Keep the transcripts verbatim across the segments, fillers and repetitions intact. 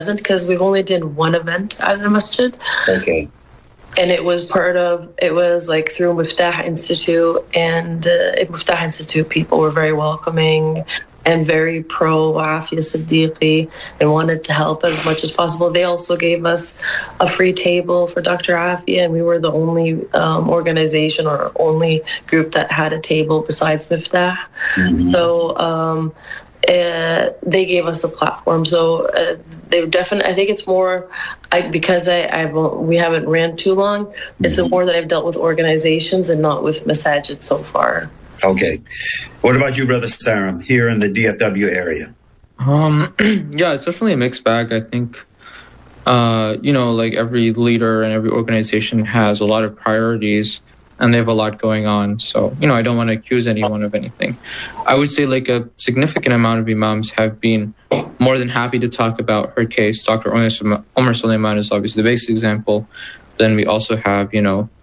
because we've only did one event at the masjid. Okay. And it was part of, it was like through Miftah Institute, and uh, Miftah Institute people were very welcoming and very pro Afia Siddiqui and wanted to help as much as possible. They also gave us a free table for Doctor Afia, and we were the only um, organization or only group that had a table besides Miftah. Mm-hmm. So um, uh, they gave us a platform. So uh, they definitely, I think it's more, I, because I, I we haven't ran too long, mm-hmm. it's more that I've dealt with organizations and not with masajid so far. Okay. What about you, Brother Saram, here in the D F W area? Um, yeah, it's definitely a mixed bag. I think, uh, you know, like every leader and every organization has a lot of priorities and they have a lot going on. So, you know, I don't want to accuse anyone of anything. I would say like a significant amount of imams have been more than happy to talk about her case. Doctor Omar Suleiman is obviously the basic example. Then we also have, you know,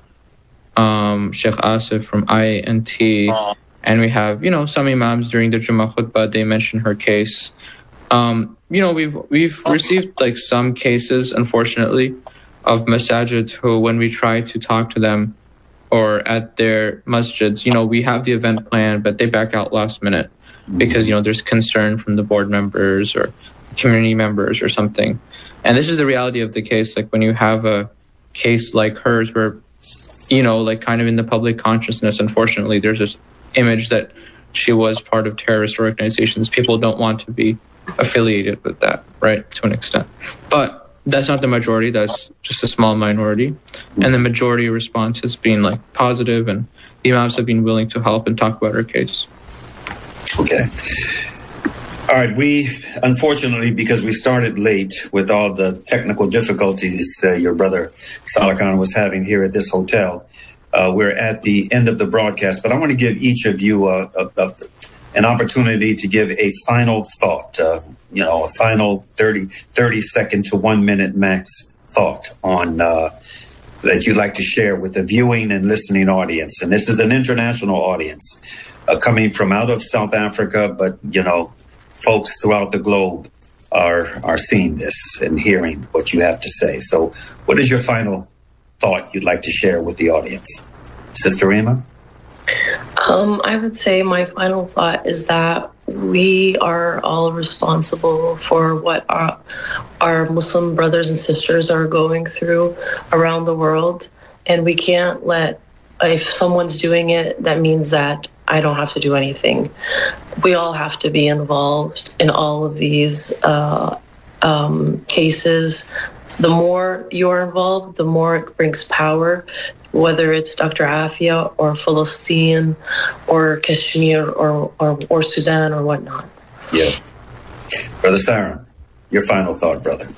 Um, Sheikh Asif from I N T, and we have, you know, some imams during the Jummah khutbah, they mention her case. Um, you know, we've we've received like some cases, unfortunately, of masajid who, when we try to talk to them or at their masjids, you know, we have the event plan, but they back out last minute because, you know, there's concern from the board members or community members or something. And this is the reality of the case. Like when you have a case like hers where, you know, like kind of in the public consciousness, unfortunately, there's this image that she was part of terrorist organizations. People don't want to be affiliated with that, right, to an extent. But that's not the majority. That's just a small minority. And the majority response has been like positive, and the imams have been willing to help and talk about her case. Okay. All right, we, unfortunately, because we started late with all the technical difficulties uh, your brother Salah Khan was having here at this hotel, uh, we're at the end of the broadcast, but I want to give each of you a, a, a, an opportunity to give a final thought, uh, you know, a final thirty, thirty second to one minute max thought on uh, that you'd like to share with the viewing and listening audience. And this is an international audience uh, coming from out of South Africa, but, you know, folks throughout the globe are are seeing this and hearing what you have to say. So what is your final thought you'd like to share with the audience? Sister Rima? Um, I would say my final thought is that we are all responsible for what our, our Muslim brothers and sisters are going through around the world. And we can't let, if someone's doing it, that means that I don't have to do anything. We all have to be involved in all of these uh, um, cases. The more you're involved, the more it brings power, whether it's Doctor Afia or Palestine or Kashmir or, or, or Sudan or whatnot. Yes. Brother Saram, your final thought, brother.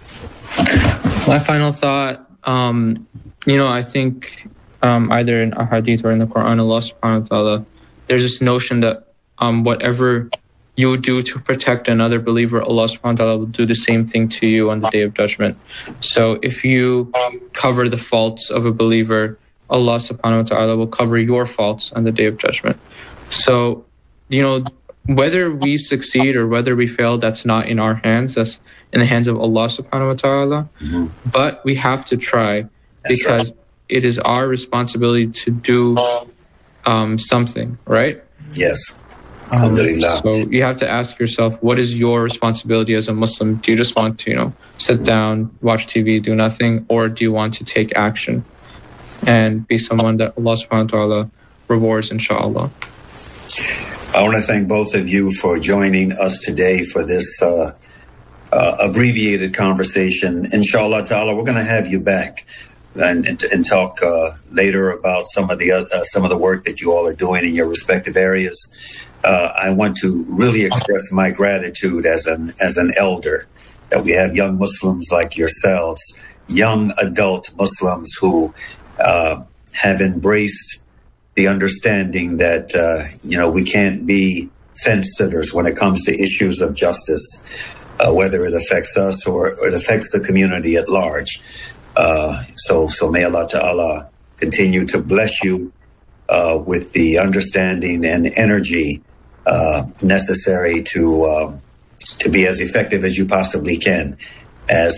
My final thought, um, you know, I think um, either in Ahadith or in the Quran, Allah subhanahu wa ta'ala, there's this notion that um, whatever you do to protect another believer, Allah subhanahu wa ta'ala will do the same thing to you on the Day of Judgment. So if you cover the faults of a believer, Allah subhanahu wa ta'ala will cover your faults on the Day of Judgment. So, you know, whether we succeed or whether we fail, that's not in our hands. That's in the hands of Allah subhanahu wa ta'ala. Mm-hmm. But we have to try that's because right. It is our responsibility to do Um, something, right? Yes. Um, so you have to ask yourself, what is your responsibility as a Muslim? Do you just want to, you know, sit down, watch T V, do nothing, or do you want to take action and be someone that Allah subhanahu wa ta'ala rewards, inshallah? I want to thank both of you for joining us today for this uh, uh, abbreviated conversation. Inshallah ta'ala, we're going to have you back. And, and, and talk uh, later about some of the uh, some of the work that you all are doing in your respective areas. Uh, I want to really express my gratitude as an as an elder that we have young Muslims like yourselves, young adult Muslims who uh, have embraced the understanding that uh, you know we can't be fence sitters when it comes to issues of justice, uh, whether it affects us or, or it affects the community at large. Uh, so, so may Allah Ta'ala continue to bless you uh, with the understanding and energy uh, necessary to uh, to be as effective as you possibly can as